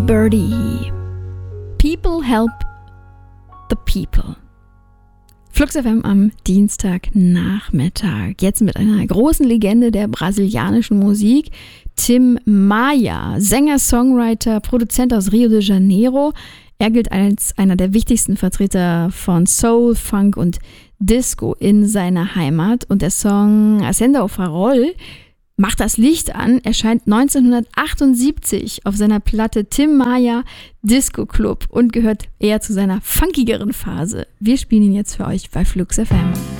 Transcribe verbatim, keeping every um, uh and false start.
Birdie. People help the people. Flux F M am Dienstagnachmittag. Jetzt mit einer großen Legende der brasilianischen Musik. Tim Maia, Sänger, Songwriter, Produzent aus Rio de Janeiro. Er gilt als einer der wichtigsten Vertreter von Soul, Funk und Disco in seiner Heimat. Und der Song Acenda o Farol macht das Licht an, erscheint neunzehnhundertachtundsiebzig auf seiner Platte Tim Maia Disco Club und gehört eher zu seiner funkigeren Phase. Wir spielen ihn jetzt für euch bei Flux F M.